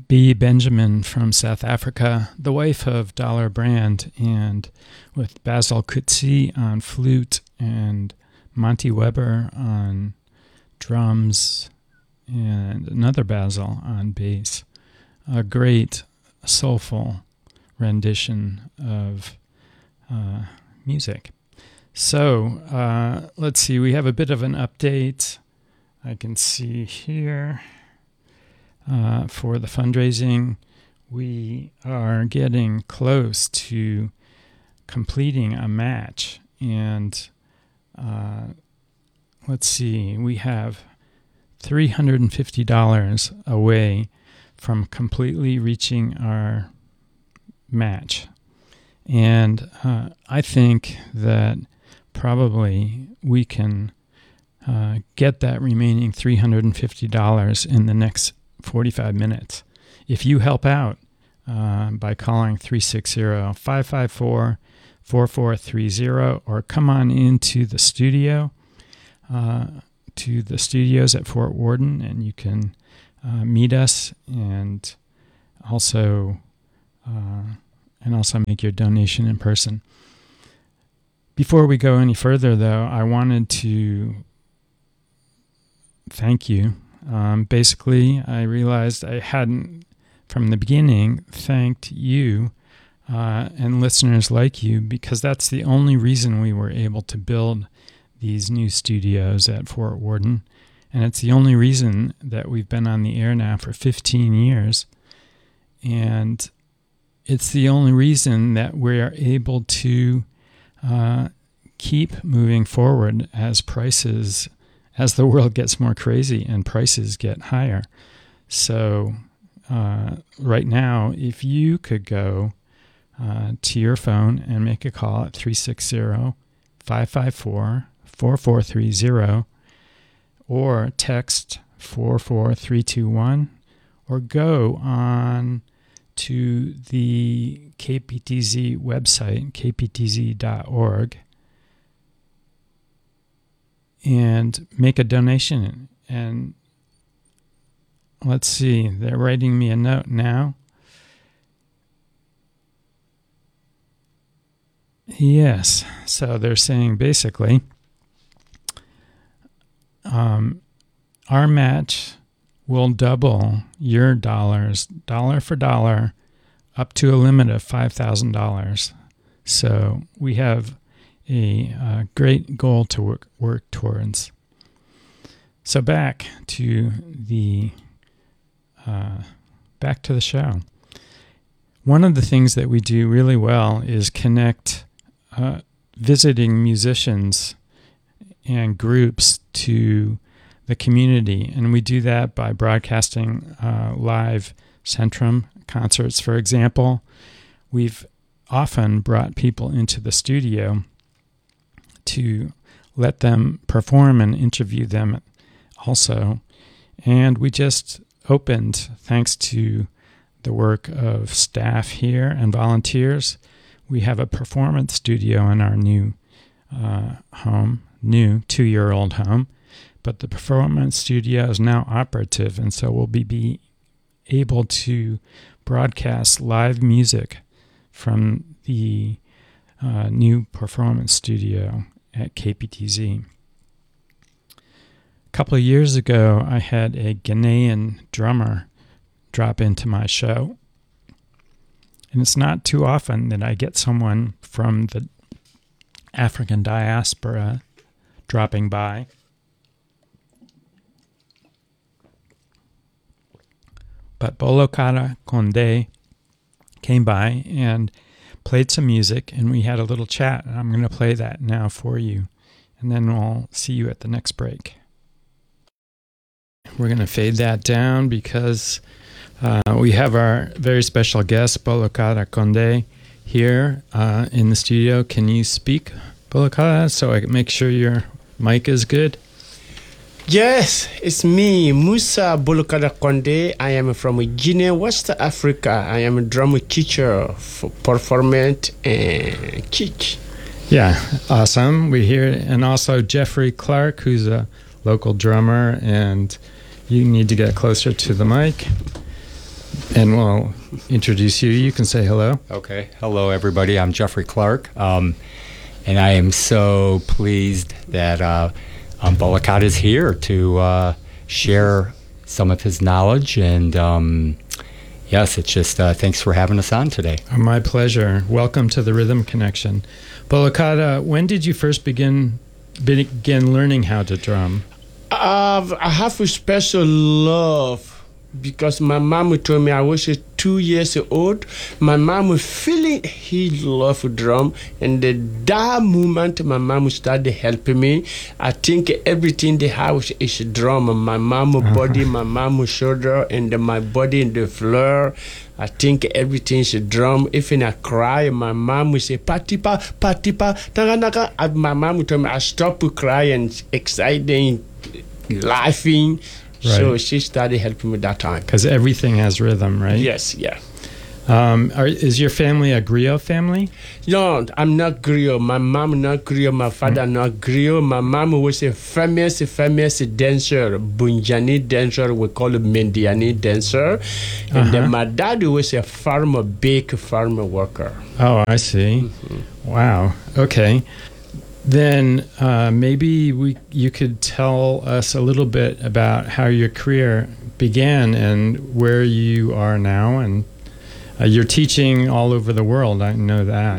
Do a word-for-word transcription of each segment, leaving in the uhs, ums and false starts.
B. Benjamin from South Africa, the wife of Dollar Brand, and with Basil Kutsi on flute and Monty Weber on drums and another Basil on bass. A great, soulful rendition of uh, music. So, uh, let's see, we have a bit of an update. I can see here uh, for the fundraising, we are getting close to completing a match. And uh, let's see, we have three hundred fifty dollars away from completely reaching our match. And uh, I think that probably we can uh, get that remaining three hundred fifty dollars in the next forty-five minutes. If you help out uh, by calling three six zero, five five four, four four three zero or come on into the studio, uh, to the studios at Fort Worden, and you can uh, meet us and also uh, and also make your donation in person. Before we go any further, though, I wanted to thank you. Um, basically, I realized I hadn't, from the beginning, thanked you uh, and listeners like you, because that's the only reason we were able to build these new studios at Fort Worden. And it's the only reason that we've been on the air now for fifteen years. And it's the only reason that we are able to uh, keep moving forward as prices, as the world gets more crazy and prices get higher. So uh, right now, if you could go uh, to your phone and make a call at three six zero, five five four, four four three zero or text four four three two one or go on to the K P T Z website, k p t z dot org, and make a donation. And let's see, they're writing me a note now. Yes, so they're saying basically, um, our match will double your dollars, dollar for dollar, up to a limit of five thousand dollars. So we have a, uh great goal to work, work towards. So back to the uh, back to the show. One of the things that we do really well is connect uh, visiting musicians and groups to the community, and we do that by broadcasting uh, live Centrum concerts. For example, we've often brought people into the studio to let them perform and interview them also. And we just opened, thanks to the work of staff here and volunteers, we have a performance studio in our new uh, home, new two-year-old home. But the performance studio is now operative, and so we'll be, be able to broadcast live music from the uh, new performance studio at K P T Z. A couple of years ago, I had a Ghanaian drummer drop into my show, and it's not too often that I get someone from the African diaspora dropping by. But Bolokada Konde came by and played some music, and we had a little chat, and I'm going to play that now for you, and then we'll see you at the next break. We're going to fade that down because uh, we have our very special guest, Bolokada Konde, here uh, in the studio. Can you speak, Bolokada, so I can make sure your mic is good? Yes, it's me, Musa Bolokada Konde. I am from Guinea, West Africa. I am a drum teacher for performance and kick. Yeah, awesome. We hear, and also Jeffrey Clark, who's a local drummer, and you need to get closer to the mic. And we'll introduce you. You can say hello. Okay. Hello, everybody. I'm Jeffrey Clark, um, and I am so pleased that uh, um, Bolokat is here to uh, share some of his knowledge. And um, yes, it's just uh, thanks for having us on today. My pleasure. Welcome to the Rhythm Connection. Bolokat, when did you first begin begin learning how to drum? Uh, I have a special love because my mom told me I was uh, two years old. My mom feeling he loved drum, and the, that moment my mom started helping me. I think everything the house is drum. My mom uh-huh. body, my mom shoulder, and then my body in the floor. I think everything is drum. Even I cry, my mom will say, Patipa, Patipa, Tanganaka. My mom told me I stop crying, exciting, laughing. Right. So she started helping me that time. Because everything has rhythm, right? Yes, yeah. Um, are, is your family a griot family? No, I'm not griot. My mom not griot. My father mm-hmm. not griot. My mom was a famous, famous dancer, Bunjani dancer. We call it Mendiani dancer. And uh-huh. then my dad was a farmer, big farmer worker. Oh, I see. Mm-hmm. Wow. Okay. Then uh, maybe we you could tell us a little bit about how your career began and where you are now. And uh, you're teaching all over the world. I know that.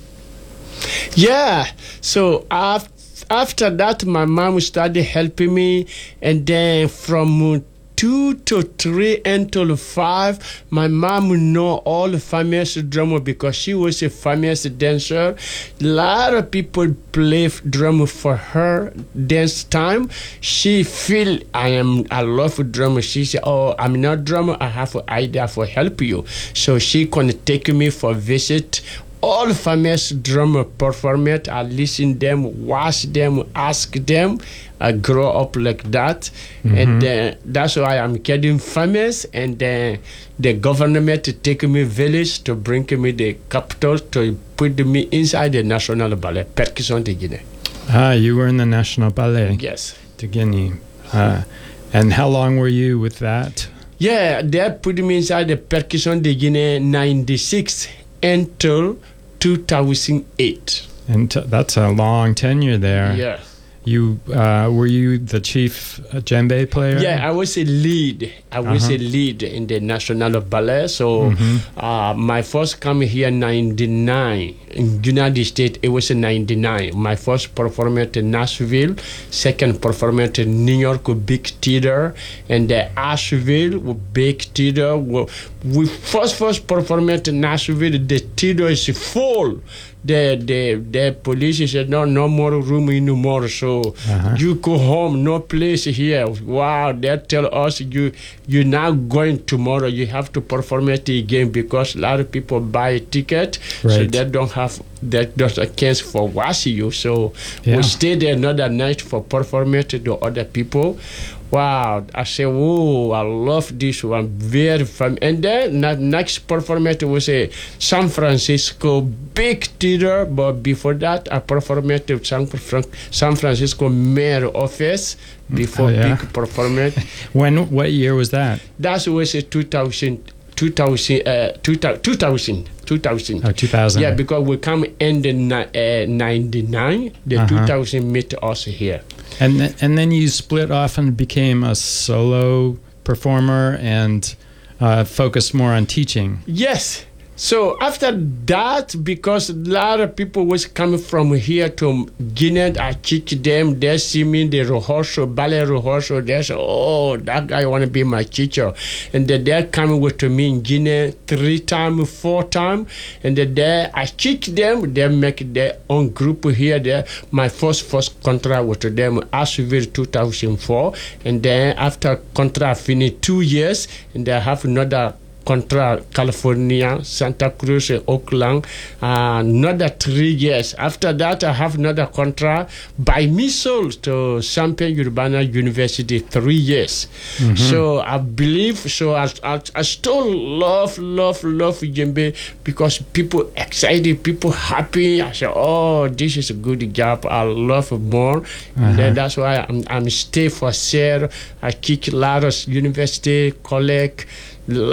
Yeah. So after, after that, my mom started helping me. And then from two to three until five, my mom know all the famous drummer because she was a famous dancer. A lot of people play drum for her dance time. She feel I am I love drummer. She said, "Oh, I'm not drummer. I have an idea for help you." So she gonna take me for visit. All famous drummer performers, I listen them, watch them, ask them. I grow up like that, mm-hmm. and uh, that's why I'm getting famous. And then uh, the government take me village to bring me the capital to put me inside the National Ballet, Percussion de Guinée. Ah, you were in the National Ballet. Yes. De Guinea. Uh, and how long were you with that? Yeah, they put me inside the Percussion de Guinée ninety-six until two thousand eight. And t- that's a long tenure there. Yeah. You uh, were you the chief uh, djembe player? Yeah, I was a lead. I was uh-huh. a lead in the National Ballet. So mm-hmm. uh, my first come here in ninety-nine in United States. It was in ninety-nine. My first performance in Nashville, second performance in New York with Big Theater, and the Asheville with Big Theater. We first first performance in Nashville. The theater is full. The the the police said no no more room anymore, so uh-huh. you go home, no place here. Wow, they tell us you you're not going tomorrow. You have to perform it again because a lot of people buy a ticket, right. so they don't have that there's a chance for watching you. So yeah. we stayed there another night for performance to the other people. Wow, I said, whoa, I love this one, very fun. And then the next performance was a San Francisco big theater, but before that, I performed at San, San Francisco mayor office before oh, yeah. big performance. When, what year was that? That was a two thousand, two thousand, uh, two thousand, two thousand. Oh, two thousand. Yeah, because we come in the uh, ninety-nine, the uh-huh. two thousand meet us here. And th- and then you split off and became a solo performer and uh, focused more on teaching. Yes. So after that, because a lot of people was coming from here to Guinea, I teach them. They see me in the rehearsal, ballet rehearsal. They say, "Oh, that guy want to be my teacher," and then they're coming with me in Guinea three times, four times, and then there I teach them. They make their own group here. There, my first first contract with them, Asheville, two thousand four, and then after contract finished two years, and they have another contract, California, Santa Cruz, Oakland, uh, another three years. After that, I have another contract by missile to Champaign-Urbana University, three years. Mm-hmm. So I believe, so I, I, I still love, love, love djembe because people excited, people happy. I say, oh, this is a good job. I love it more. Uh-huh. And then that's why I'm, I'm stay for share. I kick a lot of university, college, a lot of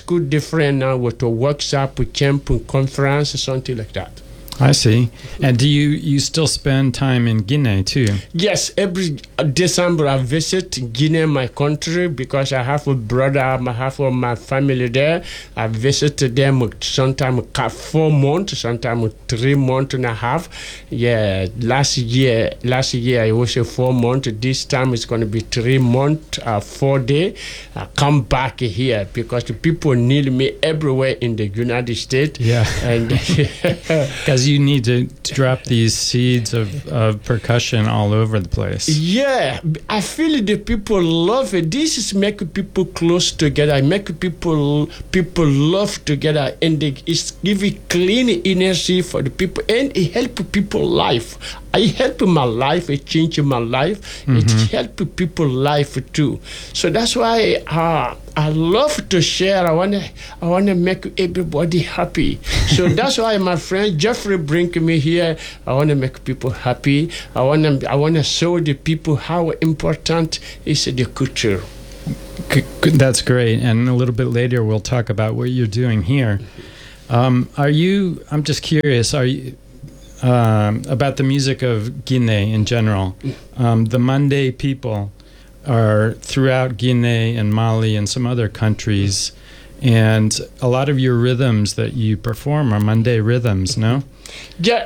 school different now with a workshop, with camp, conference, or something like that. I see. And do you, you still spend time in Guinea too? Yes, every December I visit Guinea, my country, because I have a brother, I have my family there. I visit them sometimes four months, sometimes three months and a half. Yeah, last year, last year it was a four months. This time it's going to be three months, uh, four days. I come back here because the people need me everywhere in the United States. Yeah, and because you need to, to drop these seeds of, of percussion all over the place. Yeah, I feel the people love it. This is make people close together, make people people love together, and they, it's give it clean energy for the people, and it help people life. I help my life, it change my life, mm-hmm. it help people life too. So that's why uh, I love to share. I wanna I wanna make everybody happy. So that's why my friend Jeffrey bring me here. I wanna make people happy. I wanna I wanna show the people how important is the culture. That's great. And a little bit later we'll talk about what you're doing here. Um, are you? I'm just curious. Are you? Um, about the music of Guinea in general. Um, the Mande people are throughout Guinea and Mali and some other countries, and a lot of your rhythms that you perform are Mande rhythms, no? Yeah.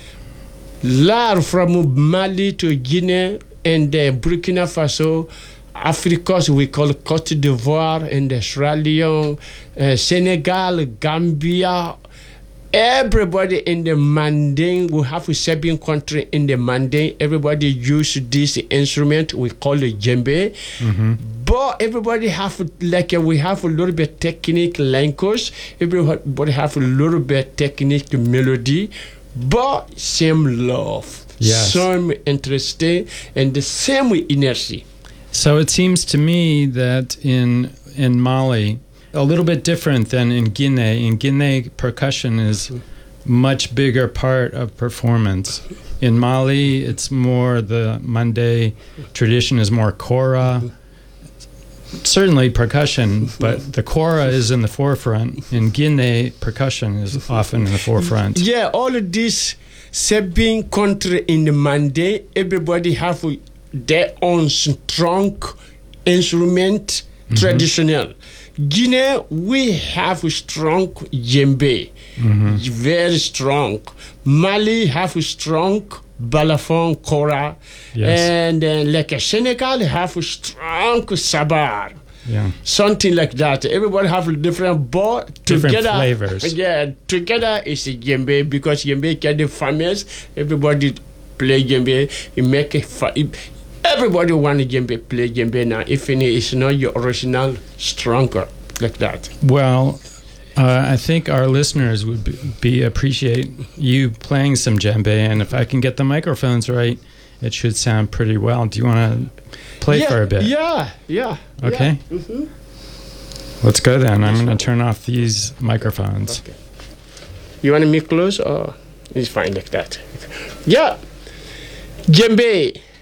Lar from Mali to Guinea and uh, Burkina Faso, Africa, we call Côte d'Ivoire, and Sierra Leone, uh, Senegal, Gambia. Everybody in the Manding, we have a seven country in the Manding. Everybody use this instrument. We call it djembe. Mm-hmm. But everybody have like uh, we have a little bit technique language. Everybody have a little bit technique melody, but same love, yes. same interesting, and the same energy. So it seems to me that in in Mali, a little bit different than in Guinea. In Guinea, percussion is much bigger part of performance. In Mali, it's more the Mande tradition is more kora. Certainly percussion, but the kora is in the forefront. In Guinea, percussion is often in the forefront. Yeah, all of this seven country in the Mande, everybody have their own strong instrument, mm-hmm. traditional. Guinea, we have a strong djembe, mm-hmm. very strong. Mali have a strong balafon, kora, yes. and uh, like a Senegal have a strong sabar. Yeah. Something like that. Everybody have a different, but different together, flavors. Yeah, together is a djembe because djembe can be famous. Everybody play djembe. It make it. Fa- it Everybody want to djembe, play djembe now. If it's not your original, stronger like that. Well, uh, I think our listeners would be, be appreciate you playing some djembe, and if I can get the microphones right, it should sound pretty well. Do you want to play yeah, for a bit? Yeah, yeah. Okay. Yeah. Mm-hmm. Let's go then. I'm going to turn off these microphones. Okay. You want me close, or it's fine like that? Yeah, djembe.